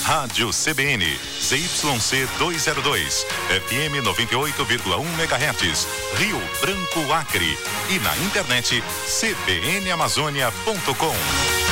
Rádio CBN, ZYC 202, FM 98,1 MHz, Rio Branco, Acre. E na internet, cbnamazônia.com.